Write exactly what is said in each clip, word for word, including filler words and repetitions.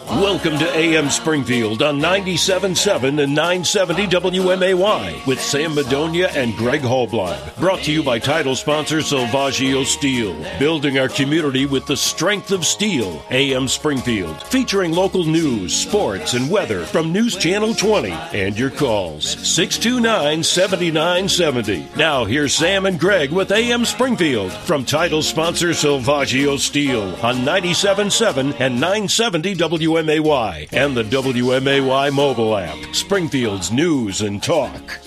Welcome to A M Springfield on ninety-seven point seven and nine seventy W M A Y with Sam Madonia and Greg Hallblad. Brought to you by title sponsor Salvaggio Steel. Building our community with the strength of steel. A M Springfield. Featuring local news, sports, and weather from News Channel twenty. And your calls. six two nine, seven nine seven zero. Now here's Sam and Greg with A M Springfield. From title sponsor Salvaggio Steel on ninety-seven point seven and nine seventy W M A Y and the W M A Y mobile app. Springfield's news and talk.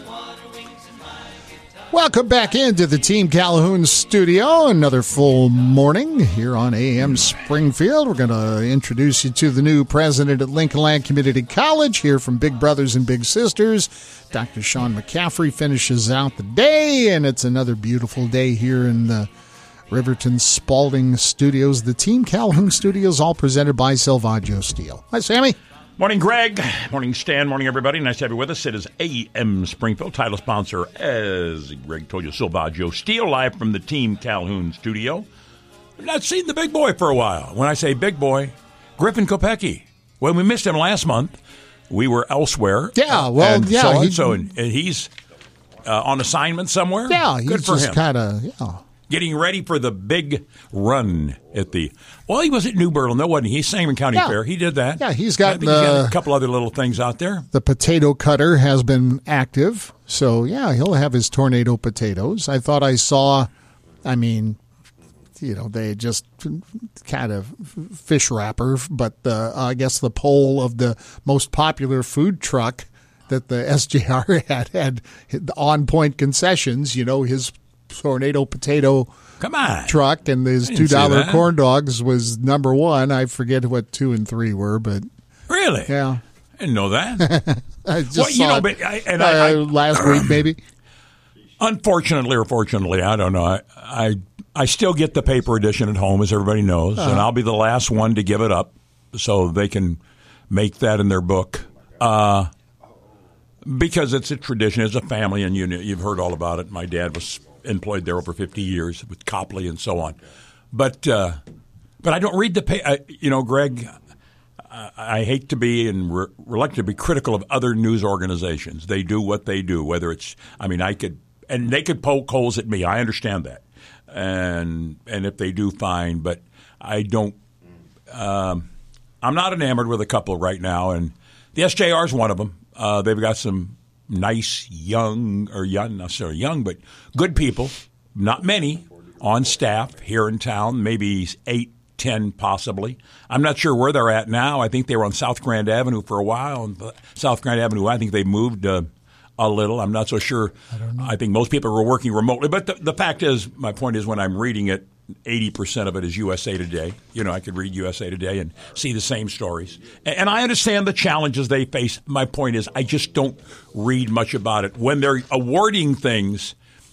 Welcome back into the Team Calhoun studio. Another full morning here on A M Springfield. We're going to introduce you to the new president at Lincoln Land Community College, here from Big Brothers and Big Sisters. Doctor Sean McCaffrey finishes out the day, and it's another beautiful day here in the Riverton Spalding Studios. The Team Calhoun studios, all presented by Salvaggio Steel. Hi, Sammy. Morning, Greg. Morning, Stan. Morning, everybody. Nice to have you with us. It is A M Springfield, title sponsor, as Greg told you, Salvaggio Steel, live from the Team Calhoun studio. I've not seen the big boy for a while. When I say big boy, Griffin Kopecky. When we missed him last month, we were elsewhere. Yeah, well, and yeah. So, on, he, so and he's uh, on assignment somewhere. Yeah, he's good for just him. kind of, yeah. Getting ready for the big run at the, well, he was at New Berlin, though, wasn't he? He's Sangamon County Yeah. Fair. He did that. Yeah, he's got, I think the, he's got a couple other little things out there. The potato cutter has been active. So, yeah, he'll have his tornado potatoes. I thought I saw, I mean, you know, they just kind of fish wrapper, but the, I guess the poll of the most popular food truck that the S J R had had on-point concessions, you know, his tornado potato Come on. truck and his two dollar corn dogs was number one. I forget what two and three were, but really, yeah, I didn't know that. I just well, you saw know, it, but I, and uh, I, I, last week maybe. Unfortunately or fortunately, I don't know. I, I I still get the paper edition at home, as everybody knows, uh-huh. and I'll be the last one to give it up so they can make that in their book. Uh, because it's a tradition, it's a family, and you, you've heard all about it. My dad was employed there over fifty years with Copley and so on. But uh, but I don't read the pay. I, you know, Greg, I, I hate to be and re- reluctant to be critical of other news organizations. They do what they do, whether it's, I mean, I could, and they could poke holes at me. I understand that. And and if they do, fine. But I don't, um, I'm not enamored with a couple right now. And the S J R is one of them. Uh, they've got some nice, young, or young, not necessarily young, but good people, not many, on staff here in town, maybe eight, ten possibly. I'm not sure where they're at now. I think they were on South Grand Avenue for a while. And South Grand Avenue, I think they moved uh, a little. I'm not so sure. I don't know. I think most people were working remotely. But the, the fact is, my point is, when I'm reading it, eighty percent of it is U S A Today. You know, I could read U S A Today and see the same stories. And I understand the challenges they face. My point is, I just don't read much about it. When they're awarding things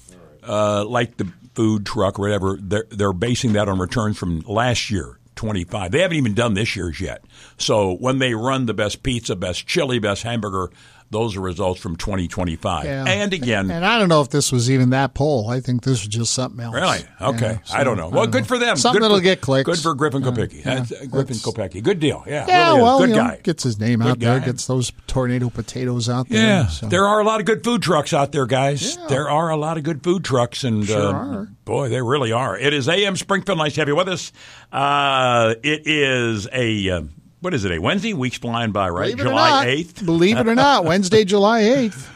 uh, like the food truck or whatever, they're, they're basing that on returns from last year, twenty-five. They haven't even done this year's yet. So when they run the best pizza, best chili, best hamburger, those are results from twenty twenty-five. Yeah. And again. And I don't know if this was even that poll. I think this was just something else. Really? Okay. Yeah, so, I don't know. Well, don't good know. for them. Something good that'll for, get clicks. Good for Griffin Kopecky. Yeah, That's, uh, Griffin Kopecky. Good deal. Yeah. Yeah, really well, good you guy. know, gets his name good out there, guy. gets those tornado potatoes out there. Yeah. So. There are a lot of good food trucks out there, guys. Yeah. There are a lot of good food trucks. And sure uh, are. Boy, they really are. It is A M Springfield. Nice to have you with us. Uh, it is a... Uh, What is it, a Wednesday? Week's flying by, right? Believe it July eighth? Believe it or not, Wednesday, July eighth.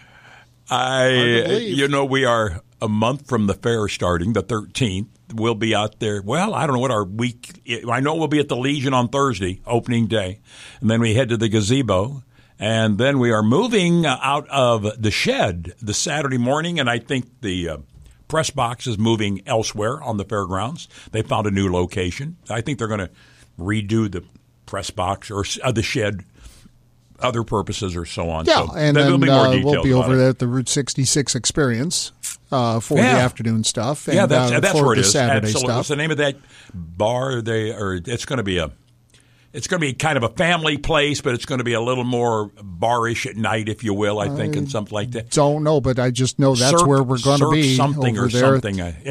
I, you know, we are a month from the fair starting, the thirteenth. We'll be out there. Well, I don't know what our week, I know we'll be at the Legion on Thursday, opening day. And then we head to the gazebo. And then we are moving out of the shed the Saturday morning. And I think the uh, press box is moving elsewhere on the fairgrounds. They found a new location. I think they're going to redo the press box or uh, the shed, other purposes or so on. Yeah, so and there'll then be more uh, details we'll be about over it. there at the Route sixty-six Experience uh, for Yeah. the afternoon stuff. And, Yeah, that's, uh, that's for where it the is. Saturday Absolutely. stuff. What's the name of that bar? They or it's going to be a. It's going to be kind of a family place, but it's going to be a little more bar-ish at night, if you will, I think, I and something like that. Don't know, but I just know that's Surf, where we're going to surf be something over or there. something. Uh, yeah.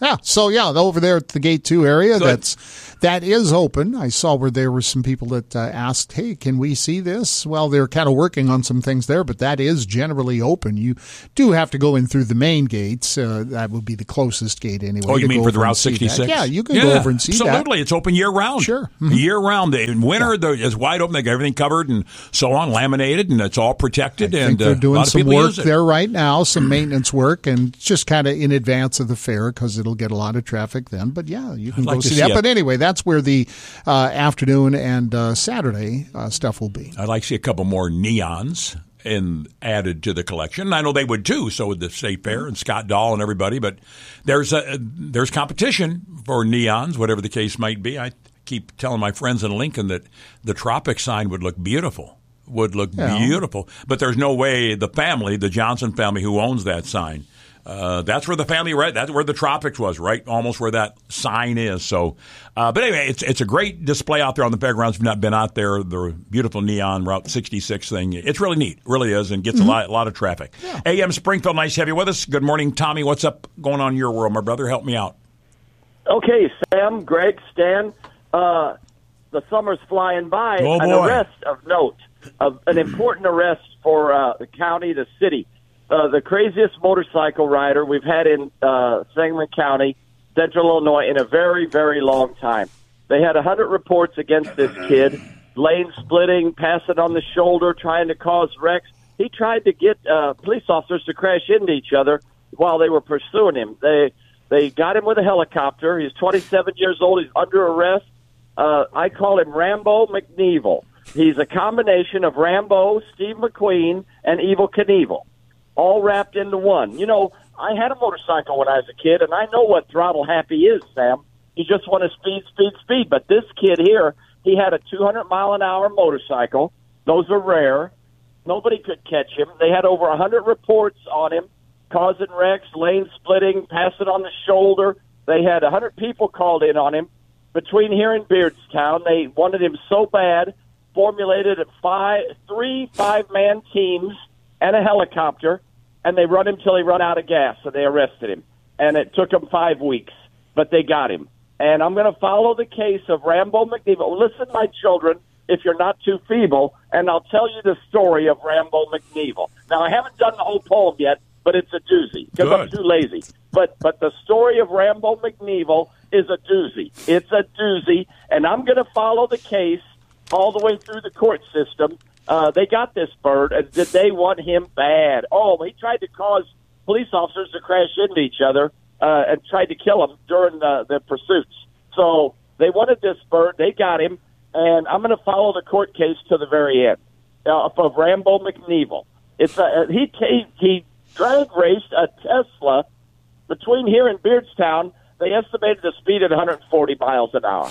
Yeah, so yeah, over there at the Gate two area, Good. that's that is open. I saw where there were some people that uh, asked, hey, can we see this? Well, they're kind of working on some things there, but that is generally open. You do have to go in through the main gates. Uh, that would be the closest gate anyway. Oh, you mean for the Route sixty-six? Yeah, you can yeah, go over and see absolutely. that. Absolutely. It's open year-round. Sure. Mm-hmm. Year-round. In winter, yeah. it's wide open. They got everything covered and so on, laminated, and it's all protected. I and think they're uh, doing a lot of some people work use it. there right now, some maintenance work, and just kind of in advance of the fair because it'll get a lot of traffic then. But yeah, you can I'd like go to see see that. it. But anyway, that's where the uh, afternoon and uh, Saturday uh, stuff will be. I'd like to see a couple more neons and added to the collection. I know they would too. So would the State Fair and Scott Dahl and everybody. But there's a there's competition for neons, whatever the case might be. I keep telling my friends in Lincoln that the Tropic sign would look beautiful. Would look yeah. beautiful. But there's no way the family, the Johnson family, who owns that sign. Uh, that's where the family, right? That's where the Tropics was, right? Almost where that sign is. So, uh, but anyway, it's it's a great display out there on the fairgrounds. If you've not been out there, the beautiful neon Route sixty-six thing. It's really neat, really is, and gets mm-hmm. a lot, a lot of traffic. Yeah. A M Springfield, nice to have you with us. Good morning, Tommy. What's up going on in your world, my brother? Help me out. Okay, Sam, Greg, Stan. Uh, the summer's flying by. Oh, An boy. arrest of note, of an important arrest for uh, the county, the city. Uh, the craziest motorcycle rider we've had in uh, Sangamon County, Central Illinois, in a very, very long time. They had one hundred reports against this kid, lane splitting, passing on the shoulder, trying to cause wrecks. He tried to get uh, police officers to crash into each other while they were pursuing him. They they got him with a helicopter. He's twenty-seven years old. He's under arrest. Uh, I call him Rambo McNeevil. He's a combination of Rambo, Steve McQueen, and Evel Knievel, all wrapped into one. You know, I had a motorcycle when I was a kid, and I know what throttle happy is, Sam. You just want to speed, speed, speed. But this kid here, he had a two hundred mile an hour motorcycle. Those are rare. Nobody could catch him. They had over one hundred reports on him, causing wrecks, lane splitting, passing on the shoulder. They had one hundred people called in on him. Between here and Beardstown, they wanted him so bad, formulated a five, three five-man teams and a helicopter, and they run him till he run out of gas, so they arrested him. And it took them five weeks, but they got him. And I'm going to follow the case of Rambo McNeevil. Listen, my children, if you're not too feeble, and I'll tell you the story of Rambo McNeevil. Now, I haven't done the whole poem yet, but it's a doozy because I'm too lazy. But but the story of Rambo McNeevil is a doozy. It's a doozy, and I'm going to follow the case all the way through the court system. Uh, they got this bird, and did they want him bad? Oh, he tried to cause police officers to crash into each other uh, and tried to kill them during the, the pursuits. So they wanted this bird. They got him, and I'm going to follow the court case to the very end uh, of Rambo McNeevil. It's a, he, he, he drag raced a Tesla between here and Beardstown. They estimated the speed at one hundred forty miles an hour.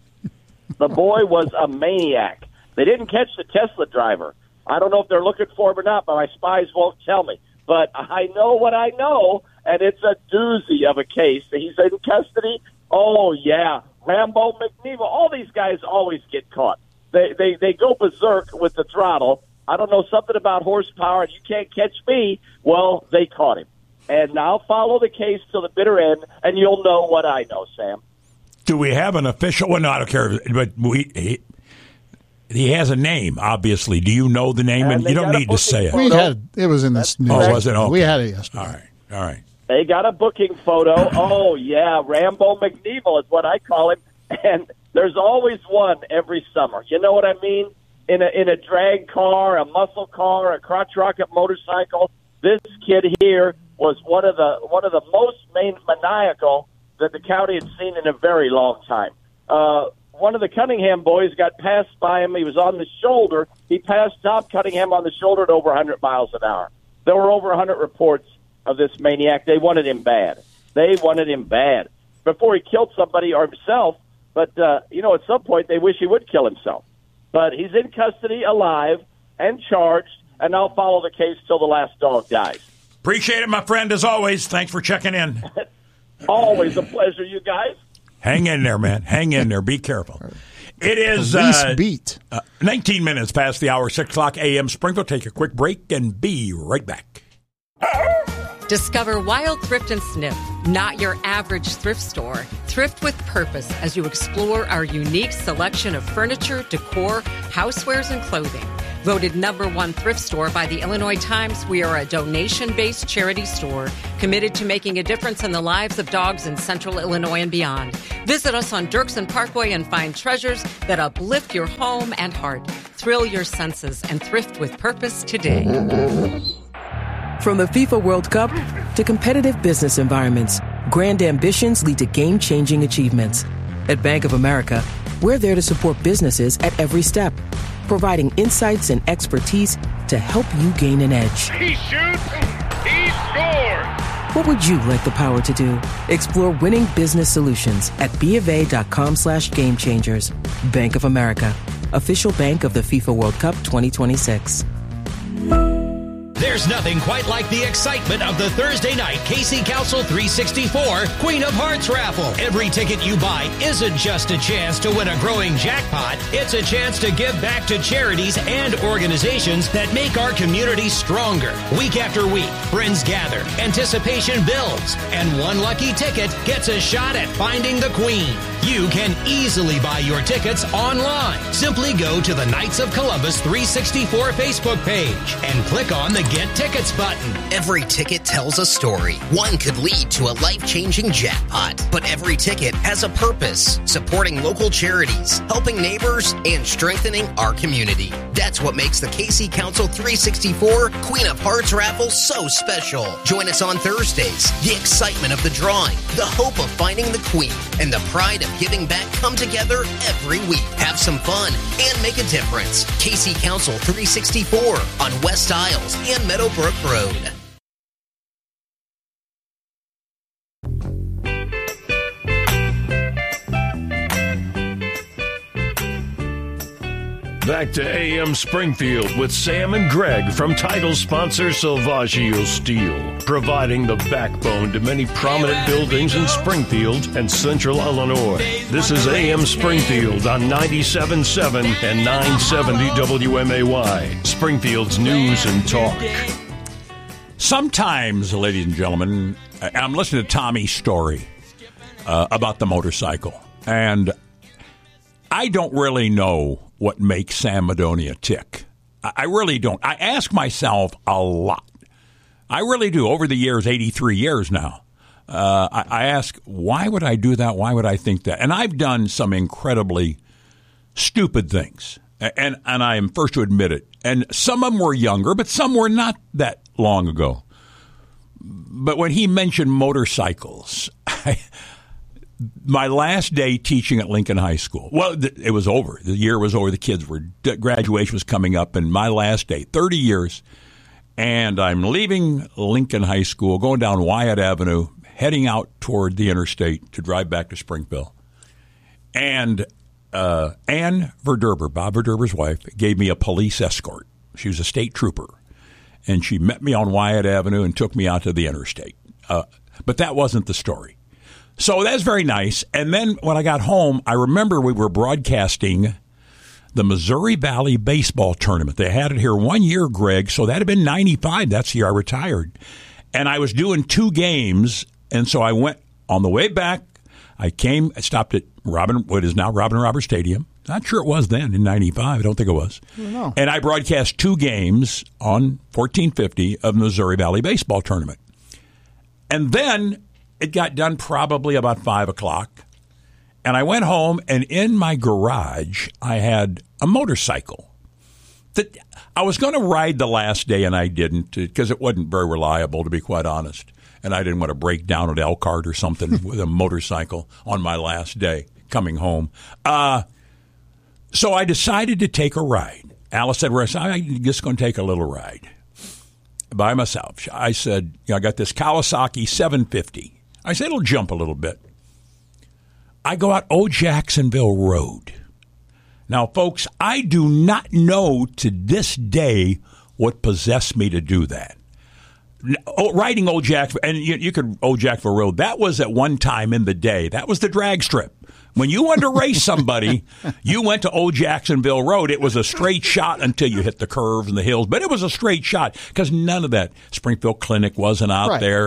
The boy was a maniac. They didn't catch the Tesla driver. I don't know if they're looking for him or not, but my spies won't tell me. But I know what I know, and it's a doozy of a case. He's in custody. Oh, yeah. Rambo McNeevil. All these guys always get caught. They, they, they go berserk with the throttle. I don't know, something about horsepower, and you can't catch me. Well, they caught him. And I'll follow the case till the bitter end, and you'll know what I know, Sam. Do we have an official? Well, no, I don't care. But we he, he has a name, obviously. Do you know the name? And, and you don't need to say it. We had it was in this news. Oh, was it? Okay. We had it yesterday. All right, all right. They got a booking photo. Oh yeah, Rambo McNeevil is what I call him. And there's always one every summer. You know what I mean? In a in a drag car, a muscle car, a crotch rocket motorcycle. This kid here was one of the one of the most maniacal that the county had seen in a very long time. Uh, one of the Cunningham boys got passed by him. He was on the shoulder. He passed Tom Cunningham on the shoulder at over one hundred miles an hour. There were over one hundred reports of this maniac. They wanted him bad. They wanted him bad before he killed somebody or himself. But, uh, you know, at some point they wish he would kill himself. But he's in custody, alive, and charged, and I'll follow the case till the last dog dies. Appreciate it, my friend, as always. Thanks for checking in. Always a pleasure, you guys. Hang in there, man. Hang in there. Be careful. It is uh, beat. Uh, nineteen minutes past the hour, six o'clock A M Springfield. Take a quick break and be right back. Discover Wild Thrift and Sniff, Not your average thrift store. Thrift with purpose as you explore our unique selection of furniture, decor, housewares, and clothing. Voted number one thrift store by the Illinois Times, we are a donation-based charity store committed to making a difference in the lives of dogs in central Illinois and beyond. Visit us on Dirksen Parkway and find treasures that uplift your home and heart. Thrill your senses and thrift with purpose today. From the FIFA World Cup to competitive business environments, grand ambitions lead to game-changing achievements. At Bank of America, we're there to support businesses at every step, providing insights and expertise to help you gain an edge. He shoots, he scores! What would you like the power to do? Explore winning business solutions at BofA.com slash game changers. Bank of America, official bank of the FIFA World Cup twenty twenty-six. There's nothing quite like the excitement of the Thursday night K C Council three sixty-four Queen of Hearts raffle. Every ticket you buy isn't just a chance to win a growing jackpot. It's a chance to give back to charities and organizations that make our community stronger. Week after week, friends gather, anticipation builds, and one lucky ticket gets a shot at finding the Queen. You can easily buy your tickets online. Simply go to the Knights of Columbus three sixty-four Facebook page and click on the Get Tickets button. Every ticket tells a story. One could lead to a life-changing jackpot, but every ticket has a purpose, supporting local charities, helping neighbors, and strengthening our community. That's what makes the K C Council three sixty-four Queen of Hearts raffle so special. Join us on Thursdays. The excitement of the drawing, the hope of finding the Queen, and the pride of giving back come together every week. Have some fun and make a difference. K C Council three sixty-four on West Isles and Meadowbrook Road. Back to A M Springfield with Sam and Greg from title sponsor Salvaggio Steel, providing the backbone to many prominent buildings in Springfield and Central Illinois. This is A M Springfield on ninety-seven point seven and nine seventy W M A Y, Springfield's news and talk. Sometimes, ladies and gentlemen, I'm listening to Tommy's story uh, about the motorcycle, and I don't really know what makes Sam Madonia tick. I really don't. I ask myself a lot. I really do. Over the years, eighty-three years now, uh, I, I ask, why would I do that? Why would I think that? And I've done some incredibly stupid things, and, and I am first to admit it. And some of them were younger, but some were not that long ago. But when he mentioned motorcycles, I... My last day teaching at Lincoln High School, well, it was over. The year was over. The kids were, graduation was coming up, and my last day, thirty years, and I'm leaving Lincoln High School, going down Wyatt Avenue, heading out toward the interstate to drive back to Springfield. And uh, Ann Verderber, Bob Verderber's wife, gave me a police escort. She was a state trooper, and she met me on Wyatt Avenue and took me out to the interstate. Uh, but that wasn't the story. So that's very nice. And then when I got home, I remember we were broadcasting the Missouri Valley Baseball Tournament. They had it here one year, Greg, so that had been ninety-five. That's the year I retired. And I was doing two games, and so I went on the way back. I came, I stopped at Robin, what is now Robin Roberts Stadium. Not sure it was then in ninety-five. I don't think it was. I don't know. And I broadcast two games on fourteen fifty of Missouri Valley Baseball Tournament. And then it got done probably about five o'clock, and I went home, and in my garage, I had a motorcycle that I was going to ride the last day, and I didn't because it wasn't very reliable, to be quite honest, and I didn't want to break down at Elkhart or something with a motorcycle on my last day coming home. Uh, so I decided to take a ride. Alice said, well, I'm just going to take a little ride by myself. I said, you know, I got this Kawasaki seven fifty. I said, it'll jump a little bit. I go out Old Jacksonville Road. Now, folks, I do not know to this day what possessed me to do that. Riding Old Jacksonville, and you, you could, Old Jacksonville Road, that was at one time in the day. That was the drag strip. When you wanted to race somebody, you went to Old Jacksonville Road. It was a straight shot until you hit the curves and the hills, but it was a straight shot because none of that Springfield Clinic wasn't out right there.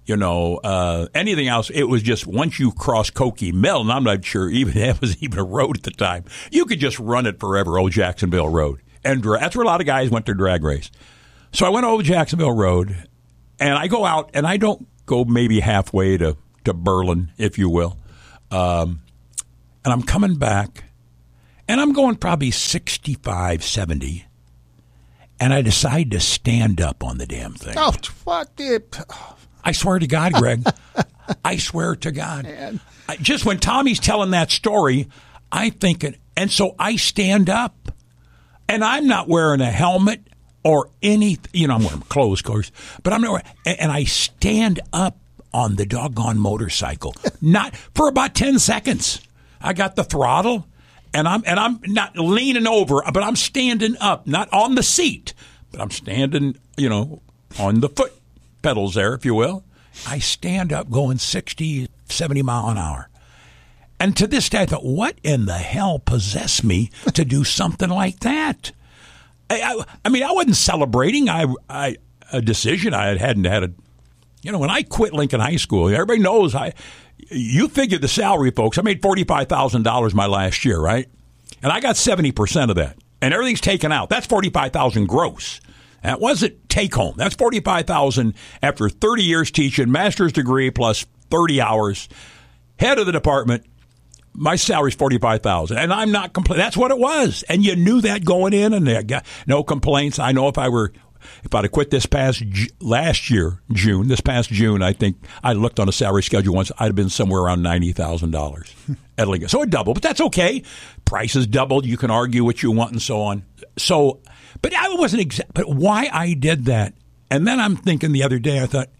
you know, uh, anything else. It was just once you cross Cokie Mill, and I'm not sure even that was even a road at the time, you could just run it forever, Old Jacksonville Road. And dra- that's where a lot of guys went to drag race. So I went over Jacksonville Road, and I go out, and I don't go maybe halfway to, to Berlin, if you will. Um, and I'm coming back, and I'm going probably sixty-five, seventy, and I decide to stand up on the damn thing. Oh, what the... I swear to God, Greg. I swear to God. I, just when Tommy's telling that story, I think, and so I stand up, and I'm not wearing a helmet or any, you know, I'm wearing clothes, of course, but I'm not wearing, and, and I stand up on the doggone motorcycle, not for about ten seconds. I got the throttle, and I'm and I'm not leaning over, but I'm standing up, not on the seat, but I'm standing, you know, on the foot pedals there, if you will. I stand up going sixty, seventy mile an hour. And to this day, I thought, what in the hell possessed me to do something like that? I, I, I mean, I wasn't celebrating I, I a decision I hadn't had. A, you know, when I quit Lincoln High School, everybody knows I. You figure the salary, folks. I made forty-five thousand dollars my last year, right? And I got seventy percent of that. And everything's taken out. That's forty-five thousand dollars gross. That wasn't take home. That's forty-five thousand dollars after thirty years teaching, master's degree plus thirty hours. Head of the department, my salary's forty-five thousand dollars. And I'm not complaining. That's what it was. And you knew that going in, and I got no complaints. I know if I were, if I'd have quit this past last year, June, this past June, I think I looked on a salary schedule once, I'd have been somewhere around ninety thousand dollars at Lincoln. So it doubled, but that's okay. Prices doubled. You can argue what you want and so on. So, but I wasn't exact. But why I did that, and then I'm thinking the other day, I thought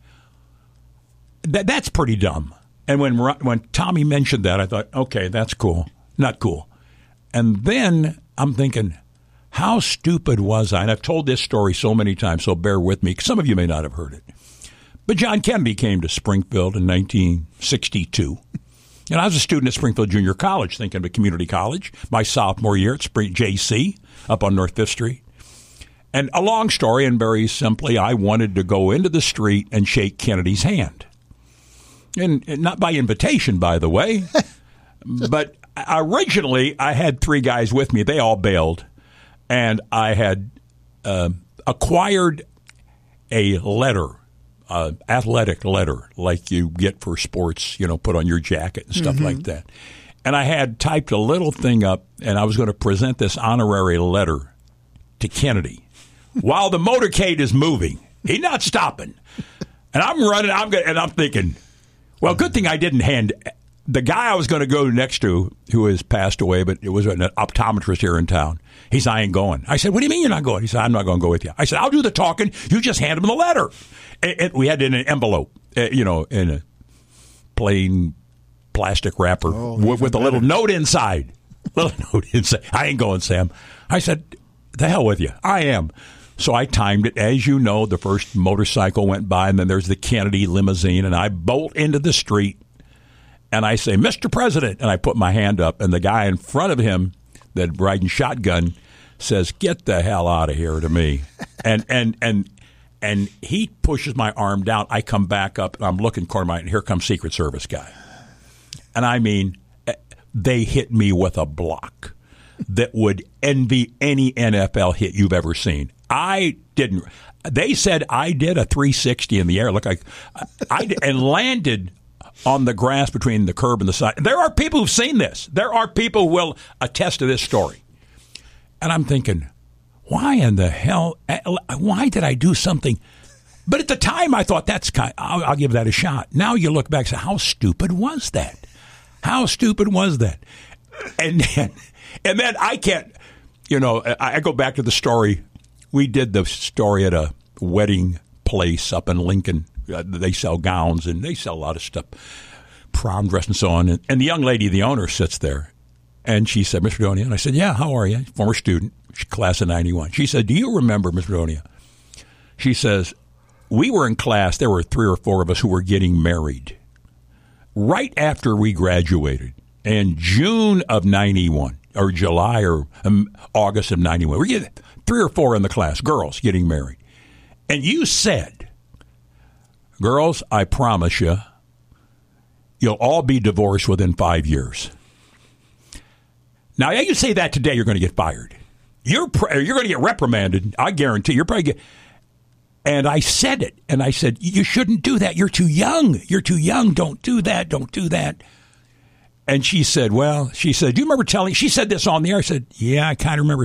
that that's pretty dumb. And when when Tommy mentioned that, I thought, okay, that's cool, not cool. And then I'm thinking, how stupid was I? And I've told this story so many times, so bear with me. Some of you may not have heard it. But John Kennedy came to Springfield in nineteen sixty-two. And I was a student at Springfield Junior College, thinking of a community college, my sophomore year at Spring J C up on North Fifth Street. And a long story, and very simply, I wanted to go into the street and shake Kennedy's hand. And, and not by invitation, by the way. But originally, I had three guys with me. They all bailed. And I had uh, acquired a letter, uh, athletic letter, like you get for sports, you know, put on your jacket and stuff mm-hmm. like that. And I had typed a little thing up, and I was going to present this honorary letter to Kennedy while the motorcade is moving. He's not stopping. And I'm running, I'm gonna, and I'm thinking, well, good thing I didn't hand the guy I was going to go next to, who has passed away, but it was an optometrist here in town. He said, I ain't going. I said, what do you mean you're not going? He said, I'm not going to go with you. I said, I'll do the talking. You just hand him the letter. And, and we had it in an envelope, uh, you know, in a plain plastic wrapper oh, with, with a little note inside. Little note inside. I ain't going, Sam. I said, the hell with you. I am. So I timed it. As you know, the first motorcycle went by, and then there's the Kennedy limousine, and I bolt into the street. And I say, Mister President, and I put my hand up, and the guy in front of him that riding shotgun says, get the hell out of here to me. and and and and he pushes my arm down. I come back up, and I'm looking corner my, and here comes Secret Service guy. And I mean, they hit me with a block that would envy any N F L hit you've ever seen. I didn't. They said I did a three sixty in the air, look like I did, and landed on the grass between the curb and the side. There are people who've seen this. There are people who will attest to this story. And I'm thinking, why in the hell? Why did I do something? But at the time, I thought that's kind. I'll, I'll give that a shot. Now you look back and say, how stupid was that? How stupid was that? And then, and then I can't. You know, I, I go back to the story. We did the story at a wedding place up in Lincoln. Uh, they sell gowns and they sell a lot of stuff, prom dress and so on. And, and the young lady, the owner, sits there, and she said, Mister Donia, and I said, yeah, how are you? Former student, class of ninety-one. She said, do you remember, Mister Donia? She says, we were in class. There were three or four of us who were getting married right after we graduated in June of ninety-one, or July or um, August of ninety-one. We're getting three or four in the class, girls getting married. And you said, Girls, I promise you, you'll all be divorced within five years. Now, you say that today, you're going to get fired. You're you're going to get reprimanded. I guarantee you're probably get. And I said it, and I said, you shouldn't do that. You're too young. You're too young. Don't do that. Don't do that. And she said, well, she said, do you remember telling, she said this on the air. I said, yeah, I kind of remember